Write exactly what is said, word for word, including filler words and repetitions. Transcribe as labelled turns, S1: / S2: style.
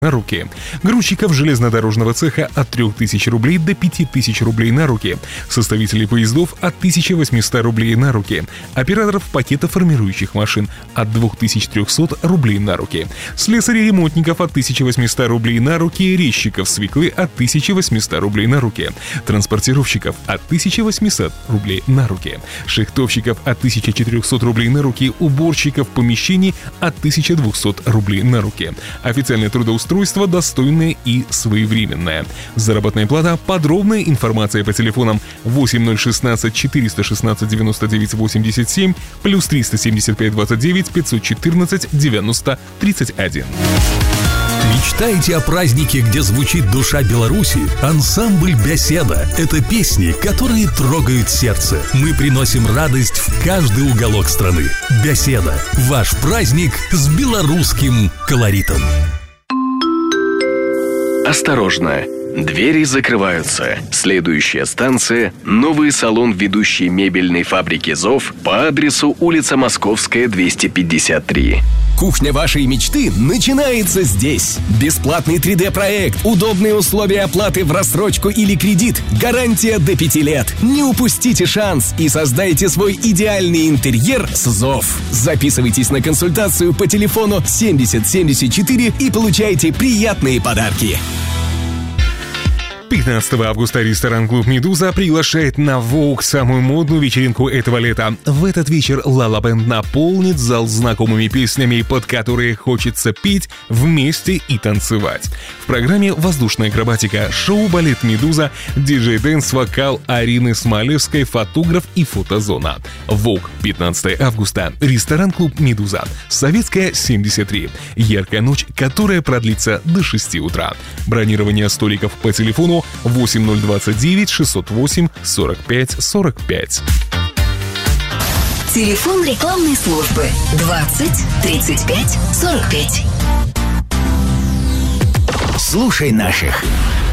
S1: на руки. Грузчиков железнодорожного цеха от трех тысяч рублей до пяти тысяч рублей на руки. Составителей поездов от тысячи восьмисот рублей на руки. Операторов пакетоформирующих машин от двух тысяч трехсот рублей на руки. Слесарей-ремонтников от тысячи восьмисот рублей на руки. Резчиков свеклы от тысячи восьмисот рублей на руки. Транспортировщиков от тысячи восьмисот рублей на руки. Шахтовщиков от тысячи четырехсот рублей на руки. Уборщиков помещений от тысячи двухсот рублей на руки. Официальное трудоустройство достойное и своевременное. Заработная плата, подробная информация по телефонам восемь ноль шестнадцать четыреста шестнадцать девяносто девять восемьдесят семь плюс триста семьдесят пять двадцать девять пятьсот четырнадцать девяносто тридцать один.
S2: Мечтаете о празднике, где звучит душа Беларуси? Ансамбль «Беседа» — это песни, которые трогают сердце. Мы приносим радость в каждый уголок страны. «Беседа» — ваш праздник с белорусским колоритом.
S3: Осторожно! Двери закрываются. Следующая станция – новый салон ведущей мебельной фабрики «Зов» по адресу улица Московская, двести пятьдесят три.
S4: Кухня вашей мечты начинается здесь. Бесплатный три дэ-проект, удобные условия оплаты в рассрочку или кредит, гарантия до пяти лет. Не упустите шанс и создайте свой идеальный интерьер с «Зов». Записывайтесь на консультацию по телефону семьдесят семьдесят четыре и получайте приятные подарки.
S1: пятнадцатого августа ресторан-клуб «Медуза» приглашает на Vogue самую модную вечеринку этого лета. В этот вечер La La Band наполнит зал знакомыми песнями, под которые хочется петь вместе и танцевать. В программе воздушная акробатика, шоу-балет «Медуза», диджей-дэнс, вокал Арины Смолевской, фотограф и фотозона. Vogue, пятнадцатого августа, ресторан-клуб «Медуза», Советская, семьдесят три. Яркая ночь, которая продлится до шести утра. Бронирование столиков по телефону восемь ноль двадцать девять шестьсот восемь сорок пять сорок пять.
S5: Телефон рекламной службы двадцать тридцать пять сорок пять.
S4: Слушай наших.